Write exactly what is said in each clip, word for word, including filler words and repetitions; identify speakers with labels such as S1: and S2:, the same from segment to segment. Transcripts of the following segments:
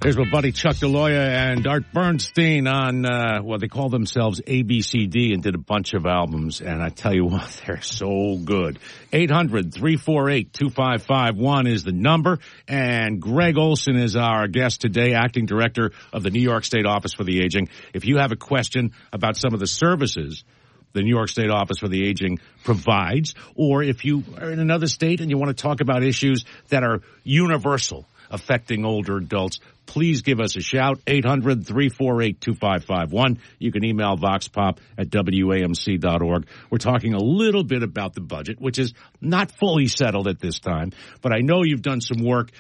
S1: Here's my buddy Chuck DeLoya and Art Bernstein on, uh, well, they call themselves A B C D and did a bunch of albums. And I tell you what, they're so good. eight hundred, three four eight, two five five one is the number. And Greg Olson is our guest today, acting director of the New York State Office for the Aging. If you have a question about some of the services the New York State Office for the Aging provides, or if you are in another state and you want to talk about issues that are universal, affecting older adults, please give us a shout, eight hundred, three four eight, two five five one. You can email voxpop at W A M C dot org. We're talking a little bit about the budget, which is not fully settled at this time, but I know you've done some work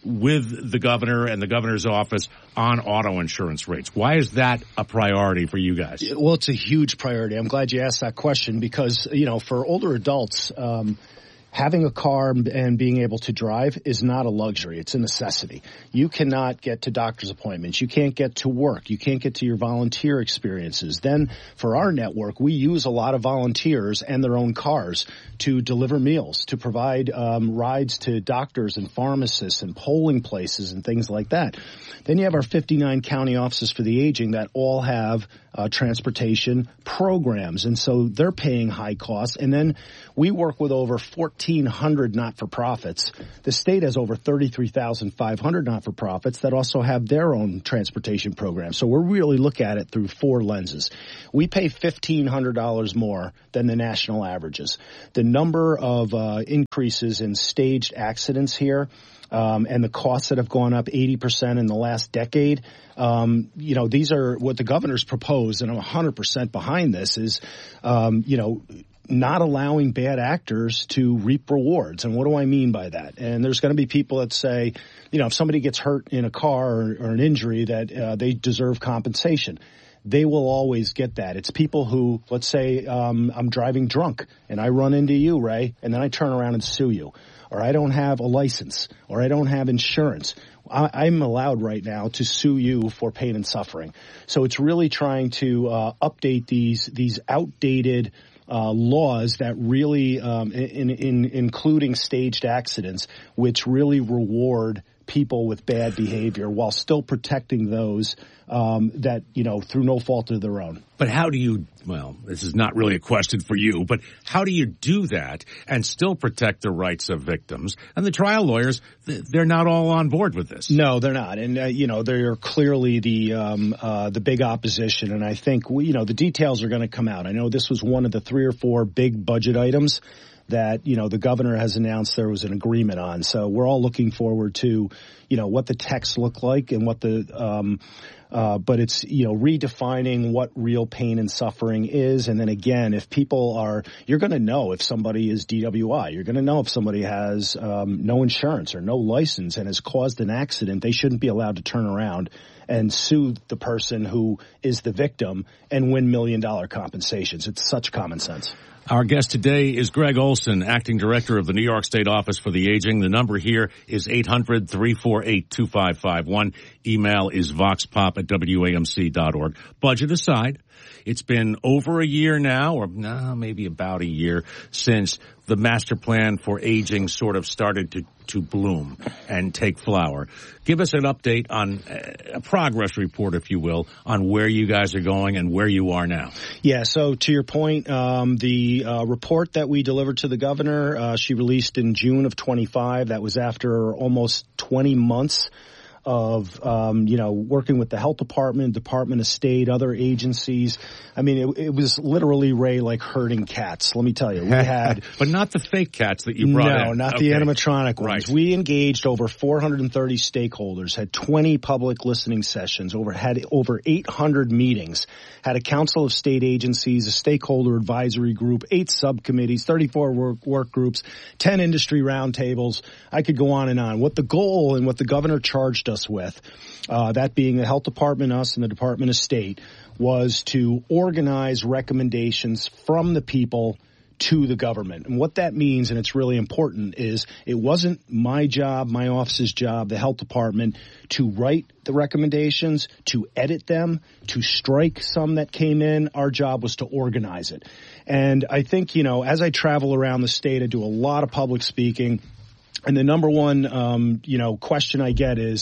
S1: with the governor and the governor's office on auto insurance rates. Why is that a priority for you guys?
S2: Well, it's a huge priority. I'm glad you asked that question because, you know, for older adults, um, having a car and being able to drive is not a luxury. It's a necessity. You cannot get to doctor's appointments. You can't get to work. You can't get to your volunteer experiences. Then for our network, we use a lot of volunteers and their own cars to deliver meals, to provide um, rides to doctors and pharmacists and polling places and things like that. Then you have our fifty-nine county offices for the aging that all have uh, transportation programs. And so they're paying high costs. And then we work with over fourteen hundred not-for-profits. The state has over thirty-three thousand five hundred not-for-profits that also have their own transportation programs. So we're really look at it through four lenses. We pay fifteen hundred dollars more than the national averages. The number of uh, increases in staged accidents here Um, and the costs that have gone up eighty percent in the last decade, um, you know, these are what the governor's proposed, and I'm one hundred percent behind this, is, um, you know, not allowing bad actors to reap rewards. And what do I mean by that? And there's going to be people that say, you know, if somebody gets hurt in a car or, or an injury, that uh, they deserve compensation. They will always get that. It's people who, let's say um, I'm driving drunk and I run into you, Ray, and then I turn around and sue you. Or I don't have a license, or I don't have insurance. I, I'm allowed right now to sue you for pain and suffering. So it's really trying to uh, update these these outdated uh, laws that really, um, in, in including staged accidents, which really reward people with bad behavior while still protecting those um, that, you know, through no fault of their own.
S1: But how do you, well, this is not really a question for you, but how do you do that and still protect the rights of victims? And the trial lawyers, they're not all on board with this.
S2: No, they're not. And, uh, you know, they're clearly the um, uh, the big opposition. And I think, we, you know, the details are going to come out. I know this was one of the three or four big budget items that, you know, the governor has announced there was an agreement on. So we're all looking forward to, you know, what the text look like and what the, um, uh, but it's, you know, redefining what real pain and suffering is. And then again, if people are, you're going to know if somebody is D W I, you're going to know if somebody has, um, no insurance or no license and has caused an accident, they shouldn't be allowed to turn around and sue the person who is the victim and win million dollar compensations. It's such common sense.
S1: Our guest today is Greg Olson, acting director of the New York State Office for the Aging. The number here is eight hundred, three four eight, two five five one. Email is voxpop at W A M C dot org. Budget aside, it's been over a year now, or nah, maybe about a year, since the master plan for aging sort of started to, to bloom and take flower. Give us an update on a progress report, if you will, on where you guys are going and where you are now.
S2: Yeah, so to your point, um, the uh, report that we delivered to the governor, uh, she released in June of twenty-five. That was after almost twenty months of, um, you know, working with the health department, Department of State, other agencies. I mean, it, it was literally, Ray, like herding cats. Let me tell you, we had...
S1: But not the fake cats that you brought
S2: no,
S1: in.
S2: No, not
S1: okay.
S2: the animatronic ones.
S1: Right.
S2: We engaged over four hundred thirty stakeholders, had twenty public listening sessions, over had over eight hundred meetings, had a council of state agencies, a stakeholder advisory group, eight subcommittees, thirty-four work, work groups, ten industry roundtables. I could go on and on. What the goal and what the governor charged us with, uh, that being the health department, us, and the Department of State, was to organize recommendations from the people to the government. And what that means, and it's really important, is it wasn't my job, my office's job, the health department, to write the recommendations, to edit them, to strike some that came in. Our job was to organize it. And I think, you know, as I travel around the state, I do a lot of public speaking. And the number one, um, you know, question I get is,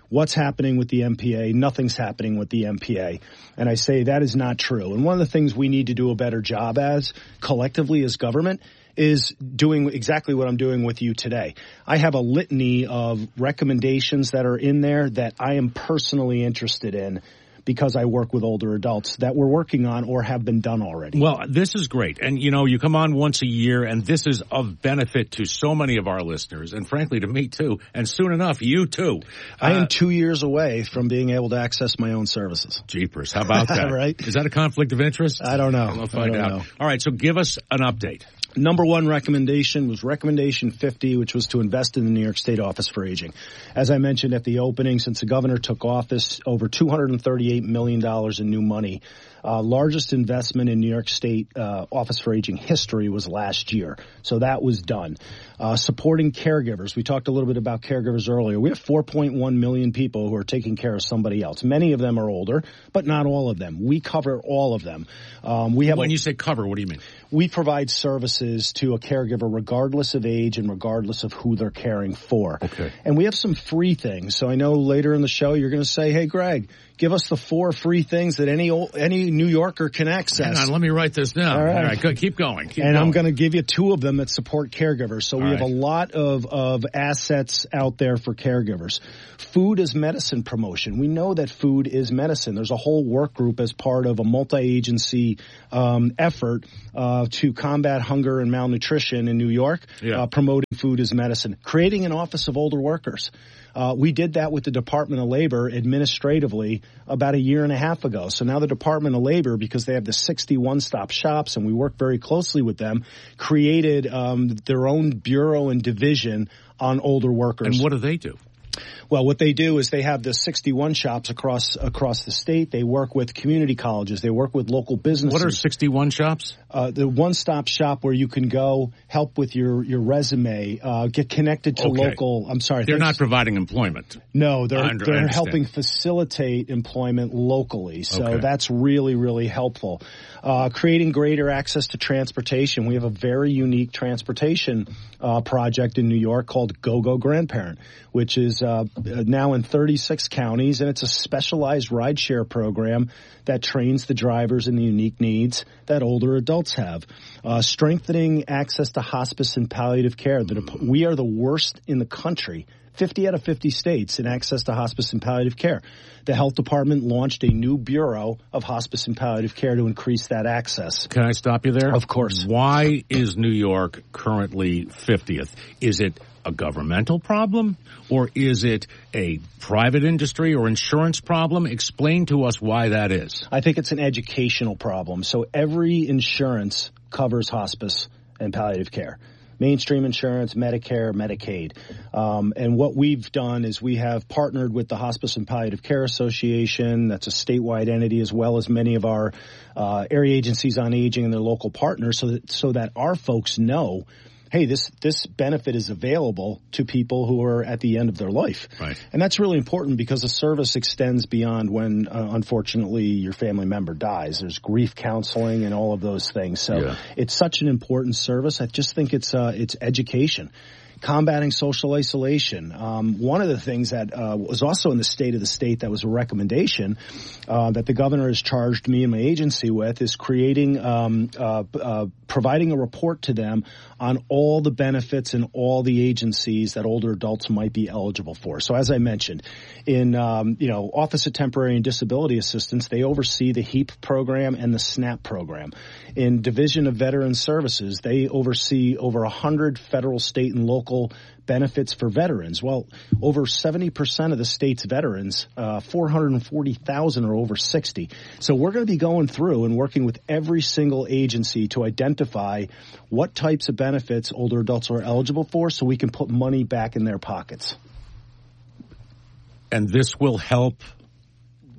S2: what's happening with the M P A? Nothing's happening with the M P A. And I say that is not true. And one of the things we need to do a better job as, collectively as government, is doing exactly what I'm doing with you today. I have a litany of recommendations that are in there that I am personally interested in because I work with older adults that we're working on or have been done already.
S1: Well, this is great. And, you know, you come on once a year, and this is of benefit to so many of our listeners, and frankly to me too, and soon enough, you too.
S2: I
S1: uh,
S2: am two years away from being able to access my own services.
S1: Jeepers. How about that?
S2: Right?
S1: Is that a conflict of interest?
S2: I don't know.
S1: We'll find
S2: I don't
S1: out.
S2: know.
S1: All right, so give us an update.
S2: Number one recommendation was recommendation fifty, which was to invest in the New York State Office for Aging. As I mentioned at the opening, since the governor took office, over two hundred thirty-eight million dollars in new money. Uh, largest investment in New York State uh, Office for Aging history was last year. So that was done. Uh, supporting caregivers. We talked a little bit about caregivers earlier. We have four point one million people who are taking care of somebody else. Many of them are older, but not all of them. We cover all of them. Um, we have
S1: when
S2: a,
S1: you say cover, what do you mean?
S2: We provide services to a caregiver regardless of age and regardless of who they're caring for.
S1: Okay.
S2: And we have some free things. So I know later in the show you're going to say, hey, Greg, give us the four free things that any old, any New Yorker can access.
S1: Hang on, let me write this down.
S2: All right,
S1: All right good. Keep going. Keep
S2: and
S1: going.
S2: I'm going to give you two of them that support caregivers. So
S1: All
S2: we
S1: right.
S2: have a lot of, of assets out there for caregivers. Food is medicine promotion. We know that food is medicine. There's a whole work group as part of a multi-agency um, effort uh, to combat hunger and malnutrition in New York,
S1: yeah.
S2: uh, promoting food as medicine, creating an Office of Older Workers. Uh, we did that with the Department of Labor administratively about a year and a half ago. So now the Department of Labor, because they have the sixty one-stop shops and we work very closely with them, created um, their own bureau and division on older workers.
S1: And what do they do?
S2: Well, what they do is they have the sixty-one shops across across the state. They work with community colleges. They work with local businesses.
S1: What are sixty-one shops?
S2: Uh, the one-stop shop where you can go help with your, your resume, uh, get connected to
S1: Okay.
S2: local, I'm sorry.
S1: They're not providing employment.
S2: No, they're,
S1: I under- I
S2: they're
S1: understand.
S2: helping facilitate employment locally. So
S1: Okay.
S2: that's really, really helpful. Uh, creating greater access to transportation. We have a very unique transportation uh, project in New York called Go Go Grandparent, which is uh, now in thirty-six counties, and it's a specialized rideshare program that trains the drivers in the unique needs that older adults have. Uh, strengthening access to hospice and palliative care. The, we are the worst in the country, fifty out of fifty states, in access to hospice and palliative care. The health department launched a new bureau of hospice and palliative care to increase that access.
S1: Can I stop you there?
S2: Of course.
S1: Why is New York currently fiftieth? Is it a governmental problem, or is it a private industry or insurance problem? Explain to us why that is.
S2: I think it's an educational problem. So every insurance covers hospice and palliative care. Mainstream insurance, Medicare, Medicaid. Um, and what we've done is we have partnered with the Hospice and Palliative Care Association. That's a statewide entity, as well as many of our uh, area agencies on aging and their local partners, so that, so that our folks know, hey, this this benefit is available to people who are at the end of their life.
S1: Right.
S2: And that's really important because the service extends beyond when, uh, unfortunately, your family member dies. There's grief counseling and all of those things. So
S1: yeah.
S2: It's such an important service. I just think it's uh, it's education. Combating social isolation. Um, one of the things that uh, was also in the state of the state that was a recommendation uh, that the governor has charged me and my agency with is creating, um, uh, uh, providing a report to them on all the benefits and all the agencies that older adults might be eligible for. So as I mentioned, in um, you know Office of Temporary and Disability Assistance, they oversee the HEAP program and the SNAP program. In Division of Veterans Services, they oversee over one hundred federal, state, and local benefits for veterans. Well, over seventy percent of the state's veterans, uh, four hundred forty thousand are over sixty. So we're going to be going through and working with every single agency to identify what types of benefits older adults are eligible for so we can put money back in their pockets.
S1: And this will help the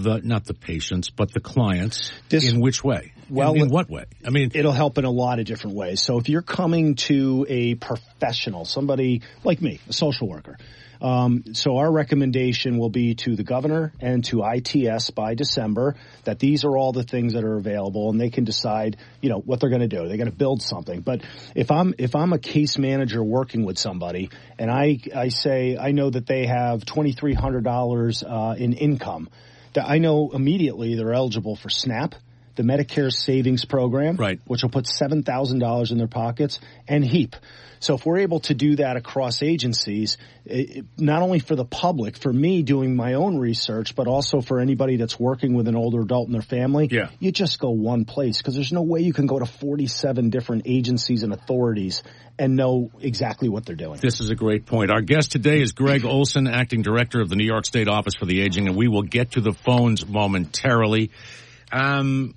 S1: the, not the patients, but the clients.
S2: This,
S1: in which way?
S2: Well,
S1: in, in what way? I mean,
S2: it'll help in a lot of different ways. So if you're coming to a professional, somebody like me, a social worker, Um, so our recommendation will be to the governor and to I T S by December that these are all the things that are available, and they can decide, you know, what they're going to do. They're going to build something. But if I'm if I'm a case manager working with somebody, and I I say I know that they have twenty-three hundred dollars uh, in income, that I know immediately they're eligible for SNAP, the Medicare Savings Program,
S1: right,
S2: which will put seven thousand dollars in their pockets, and HEAP. So if we're able to do that across agencies, it, not only for the public, for me doing my own research, but also for anybody that's working with an older adult in their family,
S1: yeah.
S2: you just go one place, because there's no way you can go to forty-seven different agencies and authorities and know exactly what they're doing.
S1: This is a great point. Our guest today is Greg Olson, Acting Director of the New York State Office for the Aging, and we will get to the phones momentarily. Um,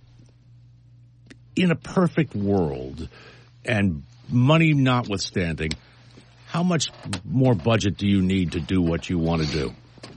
S1: in a perfect world, and money notwithstanding, how much more budget do you need to do what you want to do?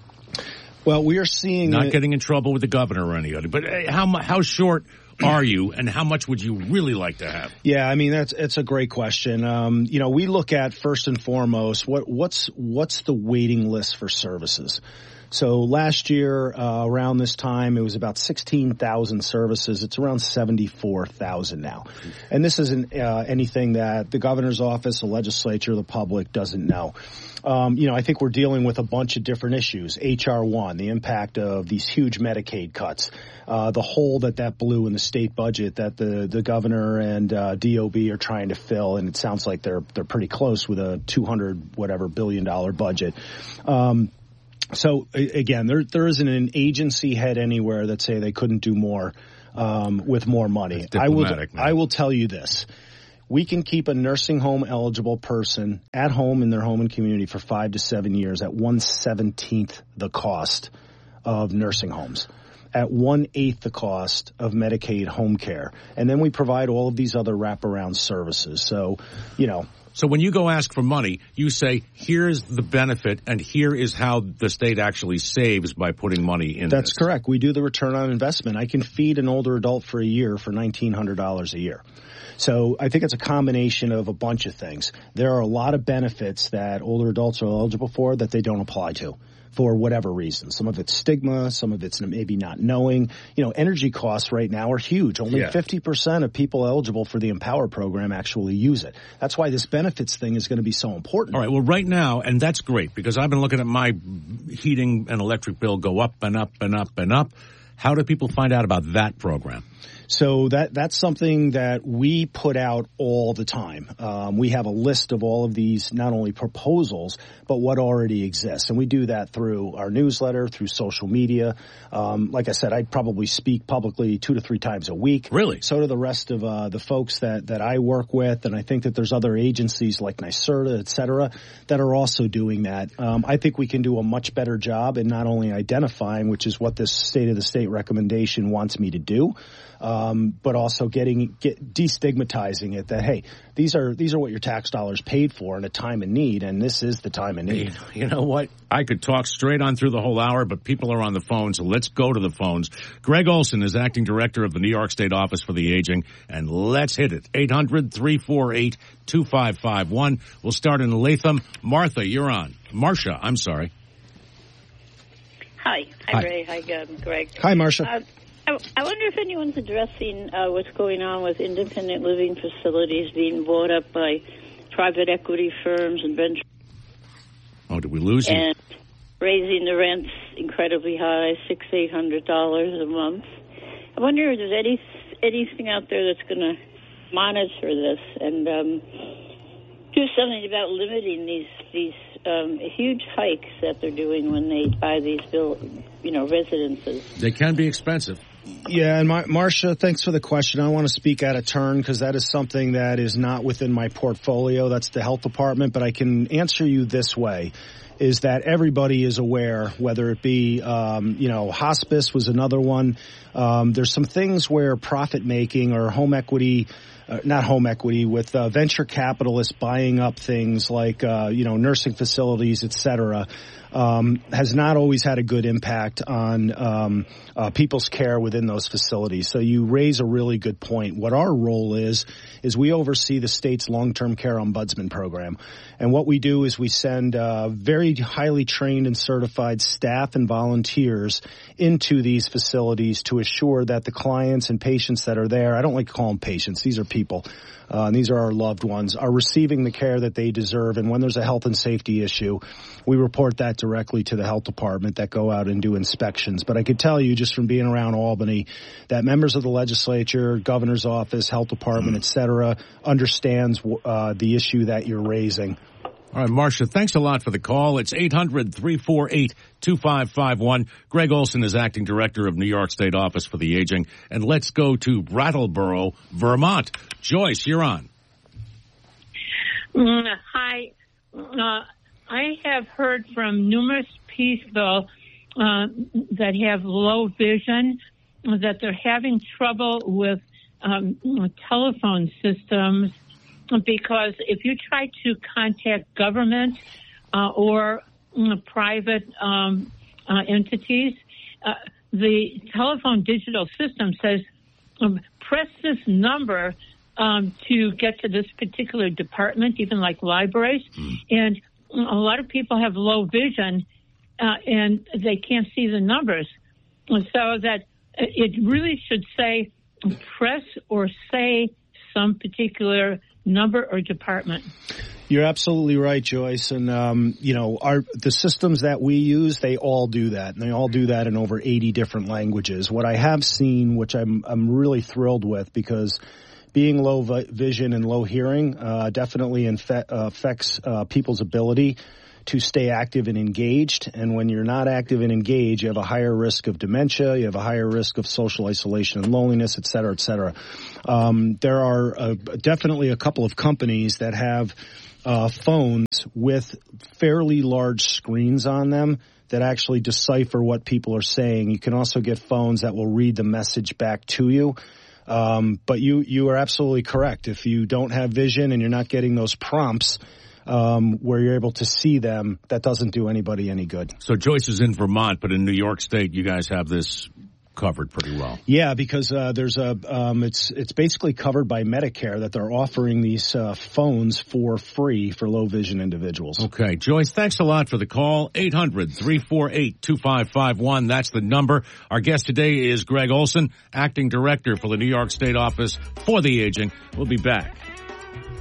S2: Well, we are seeing...
S1: Not
S2: it,
S1: getting in trouble with the governor or anybody, but how how short are you, and how much would you really like to have?
S2: Yeah, I mean, that's it's a great question. Um, you know, we look at, first and foremost, what what's what's the waiting list for services? So last year, uh, around this time, it was about sixteen thousand services. It's around seventy-four thousand now. And this isn't uh, anything that the governor's office, the legislature, the public doesn't know. Um, you know, I think we're dealing with a bunch of different issues. H R one, the impact of these huge Medicaid cuts, uh, the hole that that blew in the state budget that the, the governor and uh, D O B are trying to fill. And it sounds like they're they're pretty close with a two hundred whatever billion dollar budget. Um So again, there there isn't an agency head anywhere that say they couldn't do more um, with more money. I will
S1: man.
S2: I will tell you this: we can keep a nursing home eligible person at home in their home and community for five to seven years at one seventeenth the cost of nursing homes, at one eighth the cost of Medicaid home care, and then we provide all of these other wraparound services. So, you know.
S1: So when you go ask for money, you say, here's the benefit, and here is how the state actually saves by putting money in
S2: That's
S1: this.
S2: correct. We do the return on investment. I can feed an older adult for a year for nineteen hundred dollars a year. So I think it's a combination of a bunch of things. There are a lot of benefits that older adults are eligible for that they don't apply to, for whatever reason. Some of it's stigma, some of it's maybe not knowing. You know, energy costs right now are huge. Only
S1: yeah.
S2: fifty percent of people eligible for the Empower program actually use it. That's why this benefits thing is going to be so important.
S1: All right, well, right now, and that's great, because I've been looking at my heating and electric bill go up and up and up and up. How do people find out about that program?
S2: So that that's something that we put out all the time. Um, we have a list of all of these, not only proposals, but what already exists. And we do that through our newsletter, through social media. Um, like I said, I probably speak publicly two to three times a week.
S1: Really?
S2: So do the rest of uh, the folks that, that I work with. And I think that there's other agencies like NYSERDA, et cetera, that are also doing that. Um, I think we can do a much better job in not only identifying, which is what this State of the State recommendation wants me to do, Um, but also getting get destigmatizing it that, hey, these are these are what your tax dollars paid for in a time of need, and this is the time of need.
S1: You know what? I could talk straight on through the whole hour, but people are on the phone, so let's go to the phones. Greg Olson is Acting Director of the New York State Office for the Aging, and let's hit it. eight hundred, three four eight, two five five one. We'll start in Latham. Martha, you're on. Marcia, I'm sorry.
S3: Hi. Hi, Hi. Ray. Hi, um, Greg.
S2: Hi, Marcia.
S3: Uh, I wonder if anyone's addressing uh, what's going on with independent living facilities being bought up by private equity firms and venture.
S1: Oh, did we lose you?
S3: And raising the rents incredibly high, six, eight hundred dollars a month. I wonder if there's any anything out there that's going to monitor this and um, do something about limiting these these um, huge hikes that they're doing when they buy these bill, you know, residences.
S1: They can be expensive.
S2: Yeah, and Mar- Marcia, thanks for the question. I want to speak out of turn because that is something that is not within my portfolio. That's the health department, but I can answer you this way, is that everybody is aware, whether it be, um, you know, hospice was another one. Um, there's some things where profit making or home equity uh, not home equity, with uh, venture capitalists buying up things like, uh, you know, nursing facilities, et cetera, um, has not always had a good impact on um, uh, people's care within those facilities. So you raise a really good point. What our role is, is we oversee the state's long-term care ombudsman program. And what we do is we send uh, very highly trained and certified staff and volunteers into these facilities to assure that the clients and patients that are there, I don't like to call them patients, these are people, uh, and these are our loved ones, are receiving the care that they deserve. And when there's a health and safety issue, we report that directly to the health department that go out and do inspections. But I could tell you just from being around Albany that members of the legislature, governor's office, health department, et cetera, understands uh, the issue that you're raising.
S1: All right, Marcia, thanks a lot for the call. It's eight hundred, three four eight, two five five one. Greg Olson is acting director of New York State Office for the Aging. And let's go to Brattleboro, Vermont. Joyce, you're on.
S4: Mm, hi. Uh, I have heard from numerous people uh, that have low vision that they're having trouble with um, telephone systems, because if you try to contact government uh, or uh, private um, uh, entities, uh, the telephone digital system says, um, press this number um, to get to this particular department, even like libraries. Mm. And a lot of people have low vision uh, and they can't see the numbers. And so that it really should say press or say some particular number or department.
S2: You're absolutely right, Joyce. And, um, you know, our, the systems that we use, they all do that. And they all do that in over eighty different languages. What I have seen, which I'm, I'm really thrilled with, because being low vi- vision and low hearing, uh, definitely infe- uh, affects, uh, people's ability to stay active and engaged. And when you're not active and engaged, you have a higher risk of dementia, you have a higher risk of social isolation and loneliness, et cetera, et cetera. Um, there are uh, definitely a couple of companies that have uh, phones with fairly large screens on them that actually decipher what people are saying. You can also get phones that will read the message back to you. Um, but you, you are absolutely correct. If you don't have vision and you're not getting those prompts, Um, where you're able to see them, that doesn't do anybody any good.
S1: So Joyce is in Vermont, but in New York State, you guys have this covered pretty well.
S2: Yeah, because uh, there's a um, it's it's basically covered by Medicare that they're offering these uh, phones for free for low vision individuals.
S1: Okay, Joyce, thanks a lot for the call. eight hundred, three four eight, two five five one. That's the number. Our guest today is Greg Olson, acting director for the New York State Office for the Aging. We'll be back.